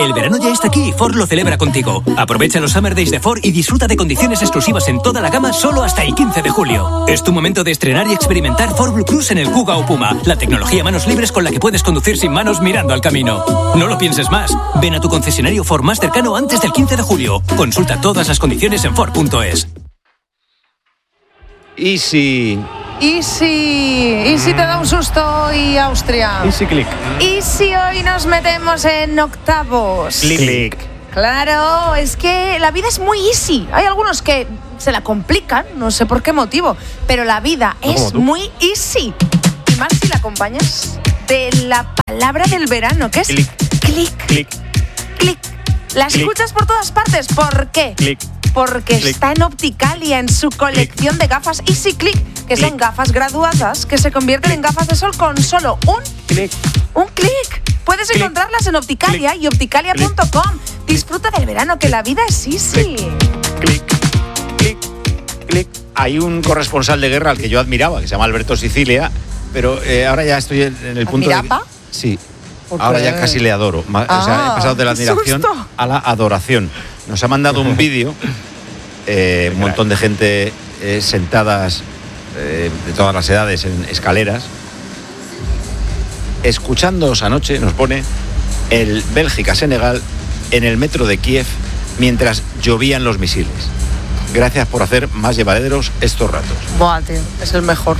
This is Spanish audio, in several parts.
El verano ya está aquí y Ford lo celebra contigo. Aprovecha los Summer Days de Ford y disfruta de condiciones exclusivas en toda la gama solo hasta el 15 de julio. Es tu momento de estrenar y experimentar Ford Blue Cruise en el Kuga o Puma, la tecnología manos libres con la que puedes conducir sin manos mirando al camino. No lo pienses más. Ven a tu concesionario Ford más cercano antes del 15 de julio. Consulta todas las condiciones en Ford.es. ¿Y si te da un susto y Austria? Easy click. ¿Y si hoy nos metemos en octavos? Click. Claro, es que la vida es muy easy. Hay algunos que se la complican, no sé por qué motivo, pero la vida es muy easy. Y más si la acompañas de la palabra del verano, que es click. Click. La escuchas por todas partes. ¿Por qué? Click. Porque está en Opticalia, en su colección de gafas Easy Click, que son gafas graduadas que se convierten en gafas de sol con solo un clic. Puedes encontrarlas en Opticalia y opticalia.com. Disfruta del verano, que la vida es easy. Click. Hay un corresponsal de guerra al que yo admiraba, que se llama Alberto Sicilia, pero ahora ya estoy en el punto ¿Admirapa? Sí. Ahora ya casi le adoro. O sea, he pasado de la admiración a la adoración. Nos ha mandado un vídeo, un montón de gente sentadas de todas las edades en escaleras, escuchándoos anoche, nos pone, el Bélgica-Senegal en el metro de Kiev mientras llovían los misiles. Gracias por hacer más llevaderos estos ratos. Buah, tío, es el mejor.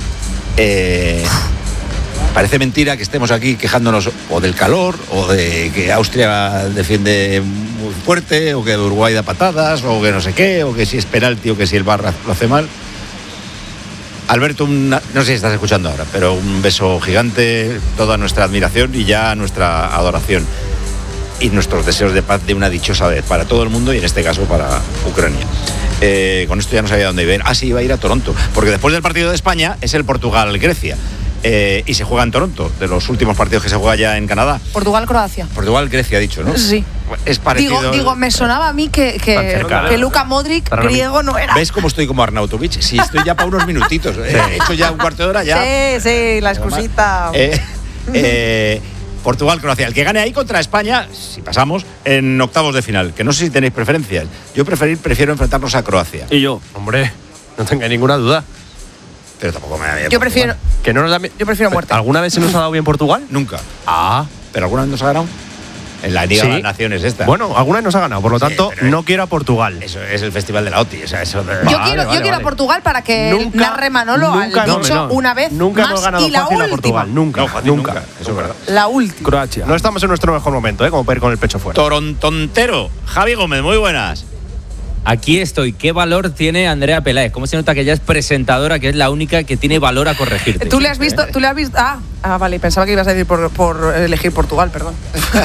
Parece mentira que estemos aquí quejándonos o del calor, o de que Austria defiende muy fuerte, o que Uruguay da patadas, o que no sé qué, o que si es penalti, o que si el VAR lo hace mal. Alberto, no sé si estás escuchando ahora, pero un beso gigante, toda nuestra admiración y ya nuestra adoración. Y nuestros deseos de paz de una dichosa vez para todo el mundo y en este caso para Ucrania. Con esto ya no sabía dónde iba a ir. Sí, iba a ir a Toronto, porque después del partido de España es el Portugal-Grecia. Y se juega en Toronto, de los últimos partidos que se juega ya en Canadá. Portugal-Croacia. Portugal-Grecia, dicho, ¿no? Sí. Es parecido. Digo, me sonaba a mí que Luka Modric griego no era. ¿Ves cómo estoy como Arnautovic? Sí, estoy ya para unos minutitos. He hecho ya un cuarto de hora ya. Sí, la excusita. Portugal-Croacia. El que gane ahí contra España, si pasamos, en octavos de final. Que no sé si tenéis preferencias. Yo prefiero enfrentarnos a Croacia. Y yo, hombre, no tenga ninguna duda. Pero tampoco me da bien. Yo prefiero muerte. ¿Alguna vez se nos ha dado bien Portugal? Nunca. ¿Pero alguna vez nos ha ganado? En la Liga de las Naciones esta. Bueno, alguna vez nos ha ganado, por lo tanto, no quiero a Portugal. Eso es el Festival de la OTI. O sea, eso yo quiero a Portugal para que narre Manolo al bicho una vez nunca más hemos ganado y la fácil última. a Portugal. Nunca. Eso es verdad. La última. Croacia. No estamos en nuestro mejor momento, como para ir con el pecho fuera. Torontontero. Javi Gómez, muy buenas. Aquí estoy. ¿Qué valor tiene Andrea Peláez? ¿Cómo se nota que ella es presentadora, que es la única que tiene valor a corregirte? ¿Tú le has visto? Vale, pensaba que ibas a decir por elegir Portugal, perdón.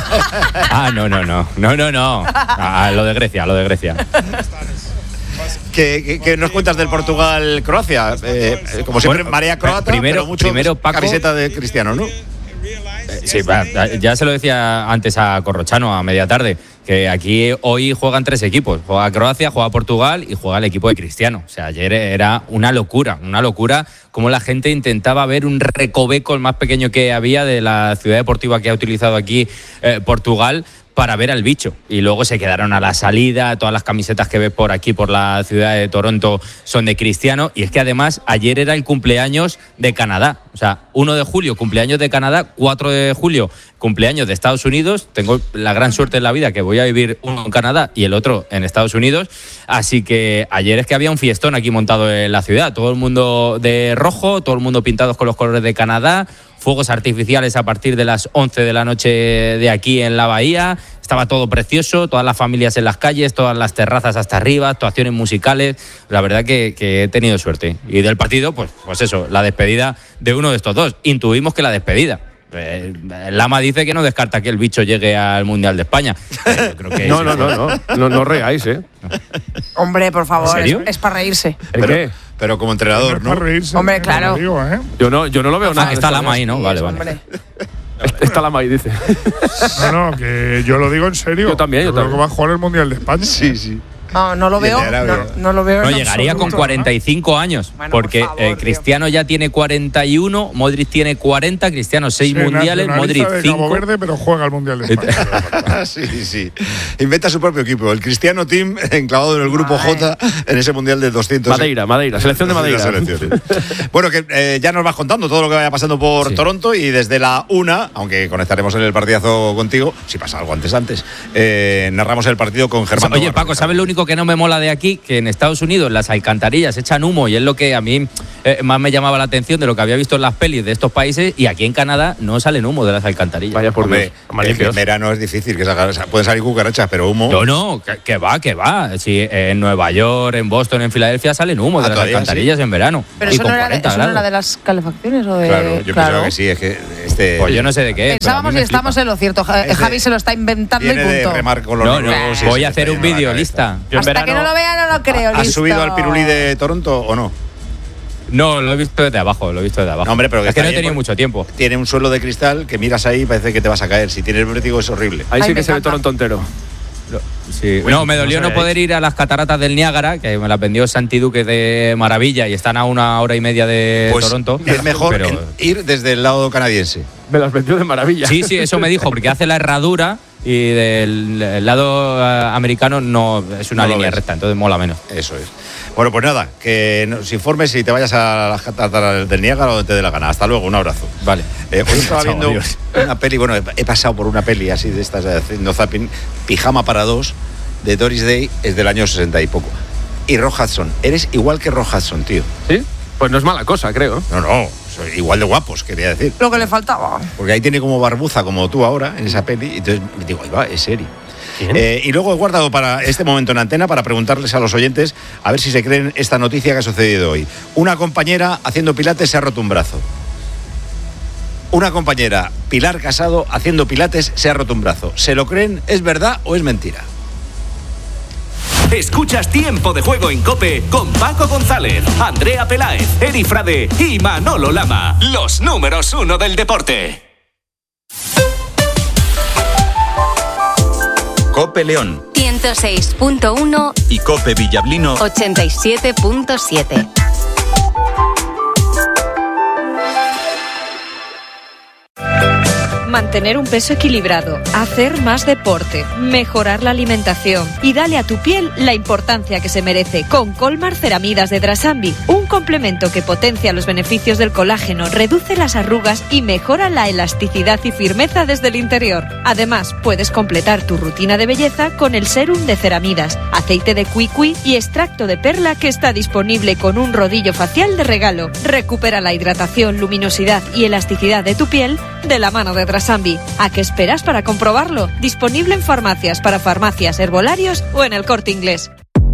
No. Lo de Grecia. ¿Qué nos cuentas del Portugal-Croacia? Como siempre, marea croata, pero mucho Paco, camiseta de Cristiano, ¿no? Sí, ya se lo decía antes a Corrochano a media tarde, que aquí hoy juegan 3 equipos. Juega Croacia, juega Portugal y juega el equipo de Cristiano. O sea, ayer era una locura como la gente intentaba ver un recoveco el más pequeño que había de la ciudad deportiva que ha utilizado aquí Portugal para ver al bicho. Y luego se quedaron a la salida. Todas las camisetas que ves por aquí, por la ciudad de Toronto, son de Cristiano. Y es que además ayer era el cumpleaños de Canadá. O sea, 1 de julio, cumpleaños de Canadá, 4 de julio, cumpleaños de Estados Unidos. Tengo la gran suerte en la vida que voy a vivir uno en Canadá y el otro en Estados Unidos. Así que ayer es que había un fiestón aquí montado en la ciudad. Todo el mundo de rojo, todo el mundo pintados con los colores de Canadá. Fuegos artificiales a partir de las 11 de la noche de aquí en la bahía. Estaba todo precioso, todas las familias en las calles, todas las terrazas hasta arriba, actuaciones musicales. La verdad que he tenido suerte. Y del partido, pues eso, la despedida de uno de estos dos. Intuimos que la despedida. Lama dice que no descarta que el bicho llegue al Mundial de España. Yo creo que no reáis, Hombre, por favor, ¿En serio? es para reírse. Pero como entrenador, ¿no? Reírse, hombre, claro. Digo, Yo no lo veo nada. Está Lama ahí, ¿no? Vale. Está Lama ahí, dice. No, que yo lo digo en serio. Yo también. Creo que va a jugar el Mundial de España. Sí. No lo veo. No lo veo. No, en llegaría absoluto, con 45 años, Bueno, porque por favor, Cristiano ya tiene 41, Modric tiene 40, Cristiano 6 Se mundiales, nacionaliza Modric de Cabo 5. Verde, pero juega el Mundial de España. Sí. Inventa su propio equipo. El Cristiano Team enclavado en el grupo J en ese Mundial de 200. Madeira, selección de Madeira. Bueno, que ya nos vas contando todo lo que vaya pasando por Toronto, y desde la 1, aunque conectaremos en el partidazo contigo, si pasa algo antes, narramos el partido con Germán. Oye, Paco, ¿sabes lo único que no me mola de aquí? Que en Estados Unidos las alcantarillas echan humo, y es lo que a mí más me llamaba la atención de lo que había visto en las pelis de estos países, y aquí en Canadá no salen humo de las alcantarillas. Vaya por Hombre, Dios. en verano es difícil que pueden salir cucarachas, pero humo. No, que va. Sí, en Nueva York, en Boston, en Filadelfia salen humo de las alcantarillas en verano. Pero y eso con no era 40 eso no grados. era de las calefacciones o de. Claro, yo pensaba que sí, es que Pues yo no sé de qué. Pensábamos y estamos en lo cierto. Javi se lo está inventando y viene de punto. remar con los No, negros, voy sí, a se te hacer un llena la vídeo, cabeza. lista. Hasta que no lo vea, no lo creo. ¿Has listo. subido al pirulí de Toronto o no? No, lo he visto desde abajo, No, hombre, pero es que no he está tenido bien, mucho tiempo. Tiene un suelo de cristal que miras ahí y parece que te vas a caer. Si tienes vértigo es horrible. Ahí Ay, sí me que se ve encanta. Toronto entero. Sí. No, me dolió no no poder ir a las cataratas del Niágara, que me las vendió Santi Duque de maravilla y están a 1 hora y media de Pues Toronto. es mejor Pero- ir desde el lado canadiense. Me las vendió de maravilla. Sí, eso me dijo, porque hace la herradura y del lado americano no es una No lo línea ves. recta, entonces mola menos. Eso es. Bueno, pues nada, que nos informes y te vayas a las cataratas del Niágara o donde te dé la gana. Hasta luego, un abrazo. Vale. Hoy estaba Chao, viendo adiós. una peli, bueno, he pasado por una peli así de estas, haciendo zapping, Pijama para dos, de Doris Day, es del año 60 y poco. Y Rock Hudson, eres igual que Rock Hudson, tío. ¿Sí? Pues no es mala cosa, creo. No, soy igual de guapos, quería decir. Lo que le faltaba. Porque ahí tiene como barbuza, como tú ahora, en esa peli, y entonces digo, ahí va, es serio. Y luego he guardado para este momento en antena para preguntarles a los oyentes a ver si se creen esta noticia que ha sucedido hoy. Una compañera haciendo pilates se ha roto un brazo. Una compañera, Pilar Casado, haciendo pilates se ha roto un brazo. ¿Se lo creen? ¿Es verdad o es mentira? Escuchas Tiempo de Juego en COPE con Paco González, Andrea Peláez, Eri Frade y Manolo Lama. Los números 1 del deporte. COPE León 106.1 y COPE Villablino 87.7. Mantener un peso equilibrado, hacer más deporte, mejorar la alimentación y dale a tu piel la importancia que se merece con Colmar Ceramidas de Drasambi, un complemento que potencia los beneficios del colágeno, reduce las arrugas y mejora la elasticidad y firmeza desde el interior. Además, puedes completar tu rutina de belleza con el sérum de ceramidas, aceite de cuicui y extracto de perla que está disponible con un rodillo facial de regalo. Recupera la hidratación, luminosidad y elasticidad de tu piel de la mano de Drasambi. ¿A qué esperas para comprobarlo? Disponible en farmacias, para farmacias, herbolarios o en el Corte Inglés.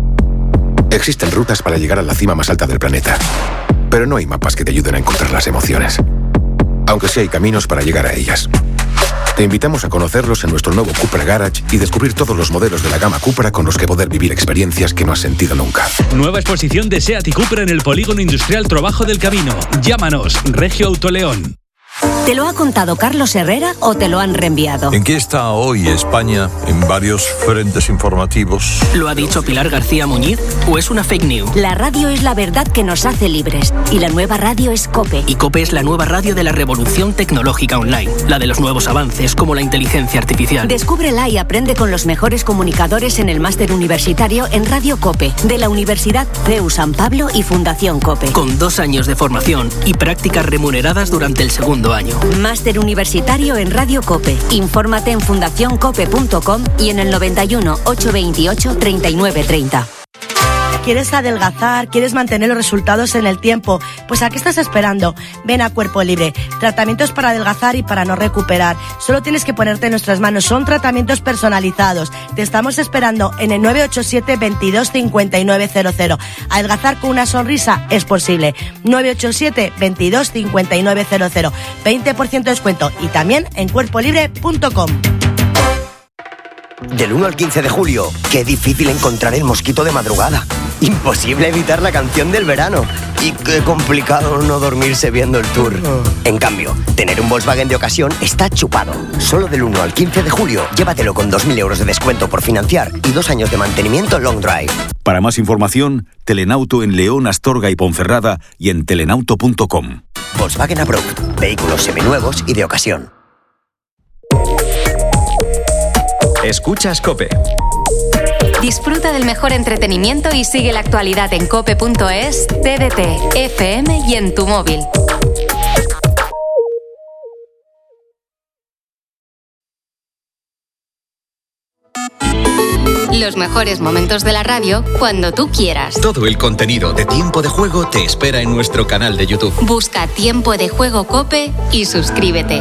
Existen rutas para llegar a la cima más alta del planeta, pero no hay mapas que te ayuden a encontrar las emociones, aunque sí hay caminos para llegar a ellas. Te invitamos a conocerlos en nuestro nuevo Cupra Garage y descubrir todos los modelos de la gama Cupra con los que poder vivir experiencias que no has sentido nunca. Nueva exposición de SEAT y Cupra en el Polígono Industrial Trabajo del Camino. Llámanos, Regio Autoleón. ¿Te lo ha contado Carlos Herrera o te lo han reenviado? ¿En qué está hoy España en varios frentes informativos? ¿Lo ha dicho Pilar García Muñiz o es una fake news? La radio es la verdad que nos hace libres y la nueva radio es COPE. Y COPE es la nueva radio de la revolución tecnológica online, la de los nuevos avances como la inteligencia artificial. Descúbrela y aprende con los mejores comunicadores en el máster universitario en Radio COPE de la Universidad CEU San Pablo y Fundación COPE. Con 2 años de formación y prácticas remuneradas durante el segundo año. Máster universitario en Radio COPE. Infórmate en fundacioncope.com y en el 91 828 3930. ¿Quieres adelgazar? ¿Quieres mantener los resultados en el tiempo? Pues ¿a qué estás esperando? Ven a Cuerpo Libre. Tratamientos para adelgazar y para no recuperar. Solo tienes que ponerte en nuestras manos. Son tratamientos personalizados. Te estamos esperando en el 987 22 5900. Adelgazar con una sonrisa es posible. 987 22 5900. 20% de descuento y también en cuerpolibre.com. Del 1 al 15 de julio, qué difícil encontrar el mosquito de madrugada. Imposible evitar la canción del verano. Y qué complicado no dormirse viendo el Tour. En cambio, tener un Volkswagen de ocasión está chupado. Solo del 1 al 15 de julio, llévatelo con 2.000 euros de descuento por financiar y 2 años de mantenimiento long drive. Para más información, Telenauto en León, Astorga y Ponferrada y en telenauto.com. Volkswagen Approved. Vehículos seminuevos y de ocasión. Escuchas COPE. Disfruta del mejor entretenimiento y sigue la actualidad en cope.es, TDT, FM y en tu móvil. Los mejores momentos de la radio cuando tú quieras. Todo el contenido de Tiempo de Juego te espera en nuestro canal de YouTube. Busca Tiempo de Juego COPE y suscríbete.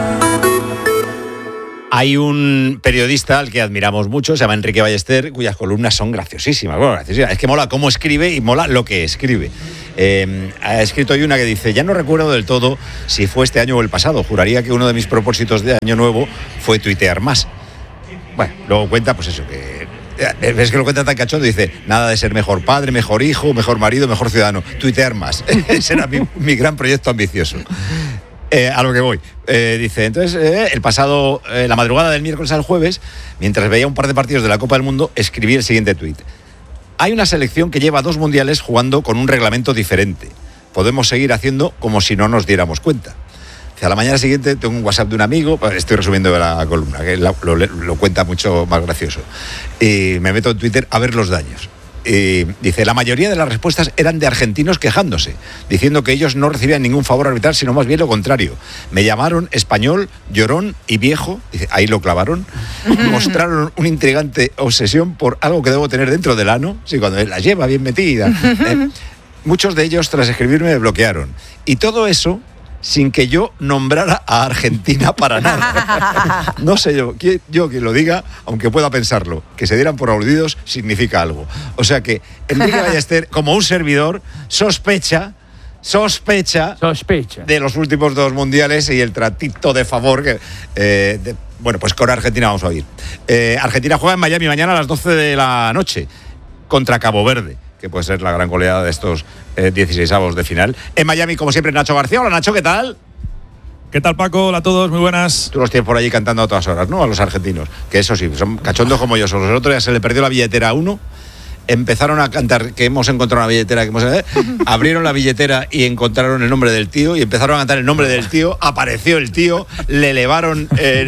Hay un periodista al que admiramos mucho, se llama Enrique Ballester, cuyas columnas son graciosísimas. Bueno, graciosísimas. Es que mola cómo escribe y mola lo que escribe. Ha escrito hoy una que dice: ya no recuerdo del todo si fue este año o el pasado. Juraría que uno de mis propósitos de año nuevo fue tuitear más. Bueno, luego cuenta, pues eso, que... ¿Ves que lo cuenta tan cachondo? Dice: nada de ser mejor padre, mejor hijo, mejor marido, mejor ciudadano. Tuitear más. Ese era mi gran proyecto ambicioso. A lo que voy. Dice, entonces, la madrugada del miércoles al jueves, mientras veía un par de partidos de la Copa del Mundo, escribí el siguiente tuit: hay una selección que lleva 2 mundiales jugando con un reglamento diferente. Podemos seguir haciendo como si no nos diéramos cuenta. A la mañana siguiente tengo un WhatsApp de un amigo, estoy resumiendo la columna, que lo cuenta mucho más gracioso, y me meto en Twitter a ver los daños. Y dice: la mayoría de las respuestas eran de argentinos quejándose, diciendo que ellos no recibían ningún favor arbitral, sino más bien lo contrario. Me llamaron español, llorón y viejo. Dice, ahí lo clavaron. Mostraron una intrigante obsesión por algo que debo tener dentro del ano. Sí, cuando la lleva bien metida. Muchos de ellos, tras escribirme, me bloquearon. Y todo eso sin que yo nombrara a Argentina para nada. No sé yo quien lo diga, aunque pueda pensarlo, que se dieran por aludidos significa algo. O sea que Enrique Ballester, como un servidor, sospecha de los últimos 2 mundiales y el tratito de favor que... bueno, pues con Argentina vamos a oír. Argentina juega en Miami mañana a las 12 de la noche contra Cabo Verde, que puede ser la gran goleada de estos 16avos de final. En Miami, como siempre, Nacho García. Hola, Nacho, ¿qué tal? ¿Qué tal, Paco? Hola a todos, muy buenas. Tú los tienes por allí cantando a todas horas, ¿no? A los argentinos. Que eso sí, son cachondos como yo. El otro día se le perdió la billetera a uno. Empezaron a cantar que hemos encontrado una billetera, abrieron la billetera y encontraron el nombre del tío y empezaron a cantar el nombre del tío. Apareció el tío, le elevaron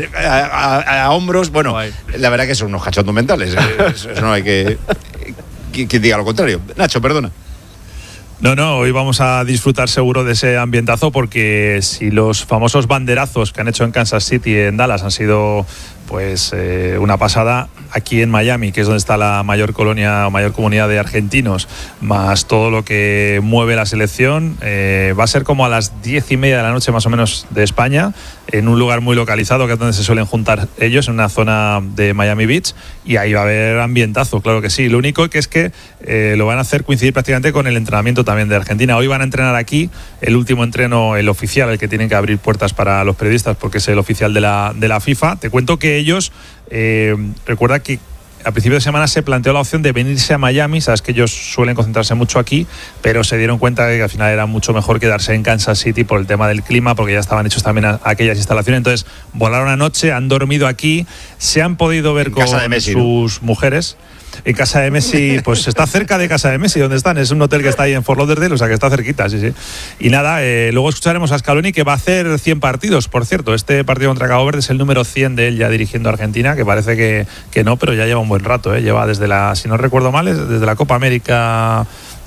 a hombros. Bueno, la verdad que son unos cachondos mentales. Eso no hay que diga lo contrario. Nacho, perdona. No, hoy vamos a disfrutar seguro de ese ambientazo, porque si los famosos banderazos que han hecho en Kansas City, en Dallas, han sido pues una pasada, aquí en Miami, que es donde está la mayor colonia o mayor comunidad de argentinos, más todo lo que mueve la selección, va a ser como a las 10:30 de la noche más o menos de España, en un lugar muy localizado, que es donde se suelen juntar ellos, en una zona de Miami Beach, y ahí va a haber ambientazo, claro que sí. Lo único que es que lo van a hacer coincidir prácticamente con el entrenamiento también de Argentina. Hoy van a entrenar aquí, el último entreno, el oficial, el que tienen que abrir puertas para los periodistas, porque es el oficial de la FIFA. Te cuento que ellos, recuerda que a principio de semana se planteó la opción de venirse a Miami. Sabes que ellos suelen concentrarse mucho aquí, pero se dieron cuenta de que al final era mucho mejor quedarse en Kansas City por el tema del clima, porque ya estaban hechos también aquellas instalaciones. Entonces volaron anoche, han dormido aquí, se han podido ver con sus mujeres. En casa de Messi, pues está cerca de casa de Messi, donde están. Es un hotel que está ahí en Fort Lauderdale, o sea que está cerquita, sí. Y nada, luego escucharemos a Scaloni, que va a hacer 100 partidos, por cierto. Este partido contra Cabo Verde es el número 100 de él ya dirigiendo a Argentina, que parece que no, pero ya lleva un buen rato, lleva desde si no recuerdo mal, desde la Copa América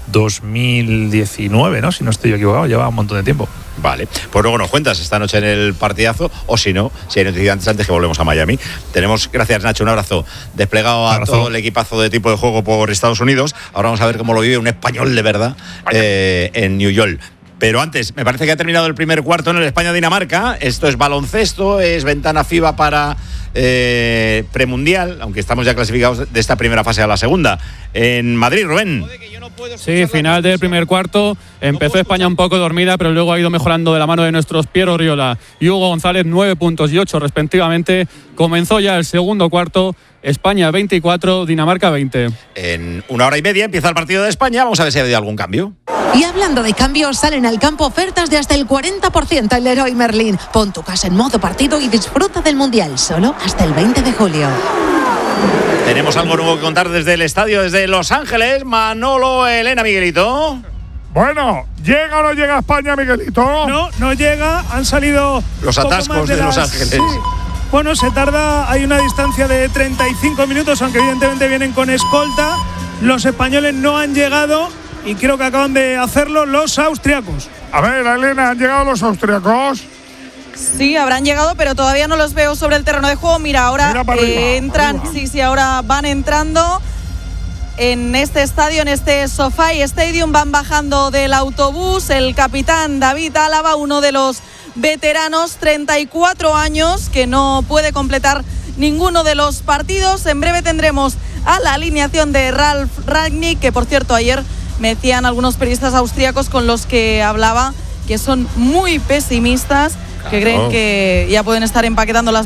2019, ¿no? Si no estoy equivocado, lleva un montón de tiempo. Vale, pues luego nos cuentas esta noche en el partidazo, o si no, si hay noticias antes que volvemos a Miami. Tenemos, gracias Nacho, un abrazo, desplegado a todo el equipazo de Tipo de Juego por Estados Unidos. Ahora vamos a ver cómo lo vive un español de verdad en New York. Pero antes, me parece que ha terminado el primer cuarto en el España-Dinamarca. Esto es baloncesto, es ventana FIBA para premundial, aunque estamos ya clasificados de esta primera fase a la segunda. En Madrid, Rubén. Sí, final del primer cuarto. Empezó España un poco dormida, pero luego ha ido mejorando de la mano de nuestros Piero Oriola y Hugo González, 9 puntos y 8 respectivamente. Comenzó ya el segundo cuarto. España 24, Dinamarca 20. En 1 hora y media empieza el partido de España. Vamos a ver si ha habido algún cambio. Y hablando de cambios, salen al campo ofertas de hasta el 40% en Leroy Merlin. Pon tu casa en modo partido y disfruta del Mundial, solo hasta el 20 de julio. Tenemos algo nuevo que contar desde el estadio, desde Los Ángeles. Manolo, Elena, Miguelito. Bueno, ¿llega o no llega a España, Miguelito? No llega. Han salido los atascos de Los Ángeles. Sí. Bueno, se tarda, hay una distancia de 35 minutos, aunque evidentemente vienen con escolta. Los españoles no han llegado y creo que acaban de hacerlo los austriacos. A ver, Elena, ¿han llegado los austriacos? Sí, habrán llegado, pero todavía no los veo sobre el terreno de juego. Mira, ahora entran, sí, ahora van entrando en este estadio, en este SoFi Stadium, van bajando del autobús el capitán David Álava, uno de los veteranos, 34 años, que no puede completar ninguno de los partidos. En breve tendremos a la alineación de Ralf Rangnick, que por cierto ayer me decían algunos periodistas austríacos con los que hablaba que son muy pesimistas, que creen que ya pueden estar empaquetando las